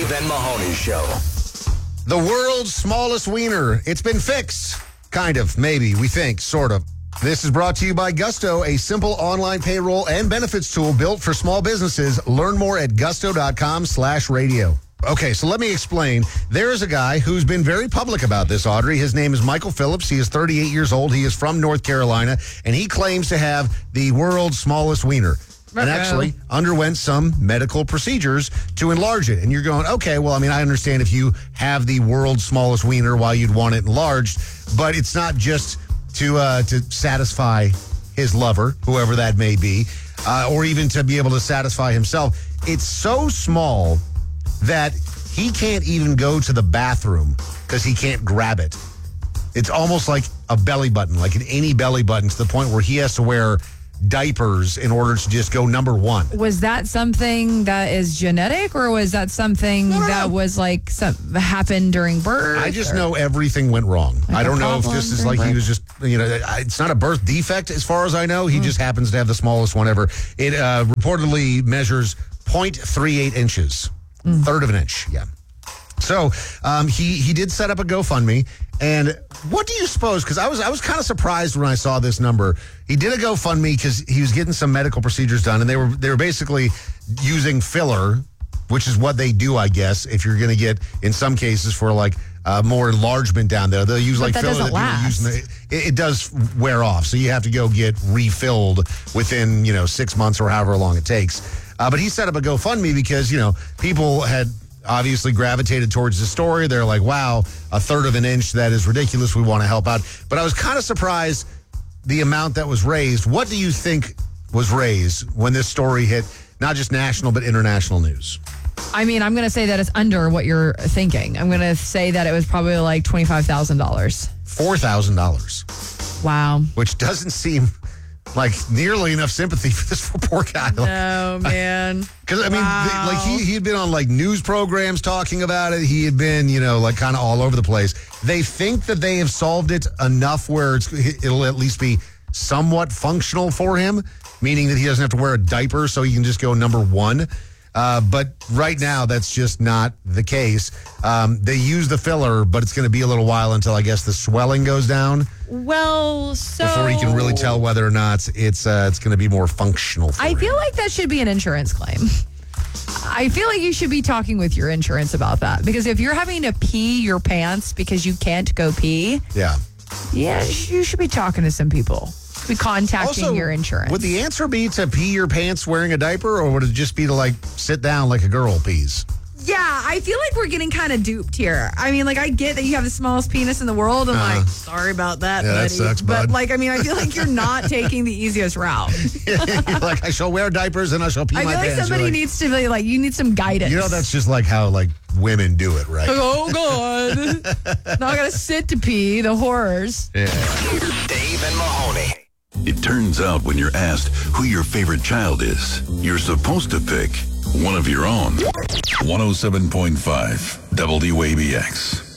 Dave and Mahoney Show. The world's smallest wiener. It's been fixed. Kind of, maybe, we think, sort of. This is brought to you by Gusto, a simple online payroll and benefits tool built for small businesses. Learn more at gusto.com/radio. Okay, so let me explain. There is a guy who's been very public about this, Audrey. His name is Michael Phillips. He is 38 years old. He is from North Carolina, and he claims to have the world's smallest wiener. And actually underwent some medical procedures to enlarge it. And you're going, okay, well, I mean, I understand if you have the world's smallest wiener why you'd want it enlarged, but it's not just to satisfy his lover, whoever that may be, or even to be able to satisfy himself. It's so small that he can't even go to the bathroom because he can't grab it. It's almost like a belly button, like an any belly button, to the point where he has to wear diapers in order to just go number one. Was that something that is genetic, or was that something that was like happened during birth? I just know everything went wrong. Like I don't know if this is like he was just, it's not a birth defect as far as I know. He just happens to have the smallest one ever. It reportedly measures 0.38 inches, third of an inch. Yeah. So he did set up a GoFundMe. And what do you suppose? Because I was kind of surprised when I saw this number. He did a GoFundMe because he was getting some medical procedures done, and they were basically using filler, which is what they do, I guess. If you're going to get, in some cases, for like more enlargement down there, they'll use like filler that it does wear off, so you have to go get refilled within 6 months or however long it takes. But he set up a GoFundMe because people had obviously gravitated towards the story. They're like, wow, a third of an inch, that is ridiculous. We want to help out. But I was kind of surprised the amount that was raised. What do you think was raised when this story hit not just national but international news? I mean, I'm going to say that it's under what you're thinking. I'm going to say that it was probably like $25,000. $4,000. Wow. Which doesn't seem like nearly enough sympathy for this poor guy. No, man. Because, I mean, he had been on, like, news programs talking about it. He had been, like, kind of all over the place. They think that they have solved it enough where it'll at least be somewhat functional for him, meaning that he doesn't have to wear a diaper so he can just go number one. But right now, that's just not the case. They use the filler, but it's going to be a little while until, I guess, the swelling goes down. Well, so before you can really tell whether or not it's going to be more functional for him. feel like that should be an insurance claim. I feel like you should be talking with your insurance about that, because if you're having to pee your pants because you can't go pee, yeah, you should be talking to some people. Be contacting your insurance. Would the answer be to pee your pants wearing a diaper, or would it just be to like sit down like a girl pees? Yeah, I feel like we're getting kind of duped here. I mean, like, I get that you have the smallest penis in the world. I'm like, sorry about that, buddy. That sucks, bud. But, like, I mean, I feel like you're not taking the easiest route. You're like, I shall wear diapers and I shall pee my pants. I feel like somebody needs to be like, you need some guidance. That's just like how, like, women do it, right? Oh, God. Now I got to sit to pee, the horrors. Yeah. Dave and Mahoney. It turns out when you're asked who your favorite child is, you're supposed to pick one of your own. 107.5 WABX.